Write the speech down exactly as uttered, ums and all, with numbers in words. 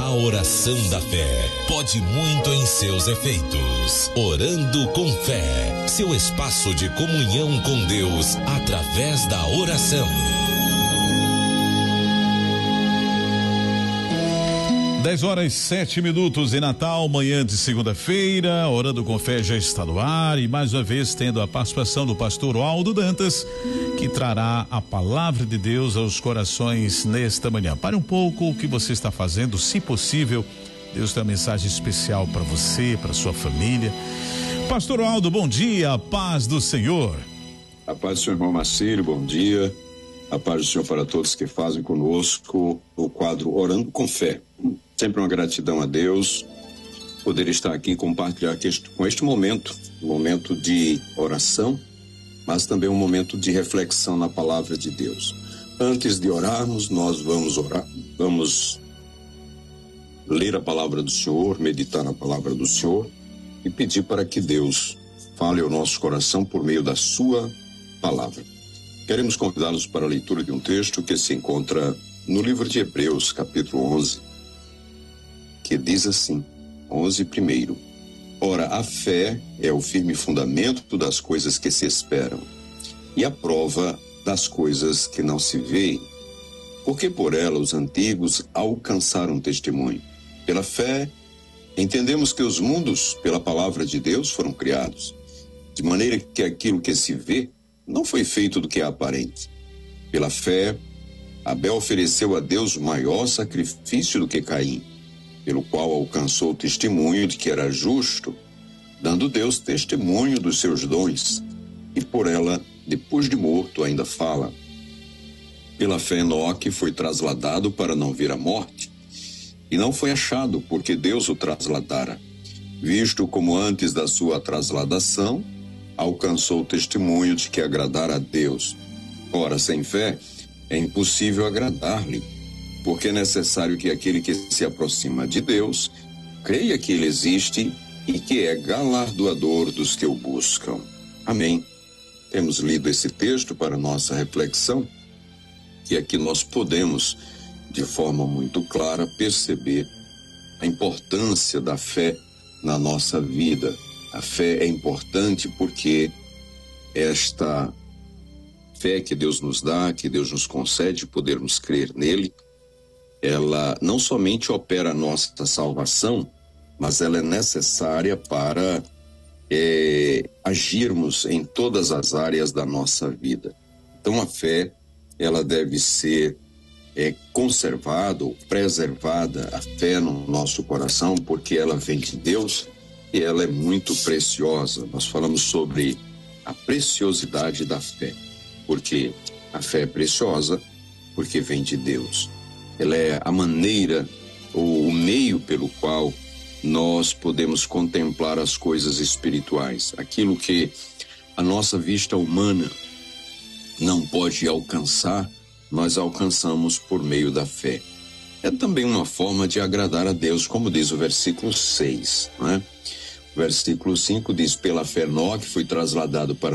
A oração da fé pode muito em seus efeitos. Orando com fé, seu espaço de comunhão com Deus através da oração. dez horas sete minutos em Natal, manhã de segunda-feira. Orando com fé já está no ar e mais uma vez tendo a participação do pastor Aldo Dantas, que trará a palavra de Deus aos corações nesta manhã. Pare um pouco o que você está fazendo, se possível. Deus tem uma mensagem especial para você, para sua família. Pastor Aldo, bom dia, a paz do Senhor. A paz do Senhor, irmão Marcílio, bom dia. A paz do Senhor para todos que fazem conosco o quadro Orando com Fé. Sempre uma gratidão a Deus poder estar aqui e compartilhar este, com este momento, um momento de oração, mas também um momento de reflexão na palavra de Deus. Antes de orarmos, nós vamos orar, vamos ler a palavra do Senhor, meditar na palavra do Senhor e pedir para que Deus fale ao nosso coração por meio da sua palavra. Queremos convidá-los para a leitura de um texto que se encontra no livro de Hebreus, capítulo onze, que diz assim, onze primeiro. Ora, a fé é o firme fundamento das coisas que se esperam e a prova das coisas que não se veem, porque por ela os antigos alcançaram testemunho. Pela fé, entendemos que os mundos, pela palavra de Deus, foram criados, de maneira que aquilo que se vê não foi feito do que é aparente. Pela fé, Abel ofereceu a Deus maior sacrifício do que Caim, pelo qual alcançou o testemunho de que era justo, dando Deus testemunho dos seus dons, e por ela, depois de morto, ainda fala. Pela fé, Enoque foi trasladado para não vir à morte, e não foi achado, porque Deus o trasladara, visto como antes da sua trasladação, alcançou o testemunho de que agradara a Deus. Ora, sem fé, é impossível agradar-lhe, porque é necessário que aquele que se aproxima de Deus creia que ele existe e que é galardoador dos que o buscam. Amém. Temos lido esse texto para nossa reflexão e aqui nós podemos, de forma muito clara, perceber a importância da fé na nossa vida. A fé é importante porque esta fé que Deus nos dá, que Deus nos concede, podermos crer nele, ela não somente opera a nossa salvação, mas ela é necessária para é, agirmos em todas as áreas da nossa vida. Então a fé, ela deve ser é, conservada ou preservada, a fé no nosso coração, porque ela vem de Deus e ela é muito preciosa. Nós falamos sobre a preciosidade da fé, porque a fé é preciosa porque vem de Deus. Ela é a maneira ou o meio pelo qual nós podemos contemplar as coisas espirituais. Aquilo que a nossa vista humana não pode alcançar, nós alcançamos por meio da fé. É também uma forma de agradar a Deus, como diz o versículo seis, não é? O versículo cinco diz, pela fé Enoque foi trasladado para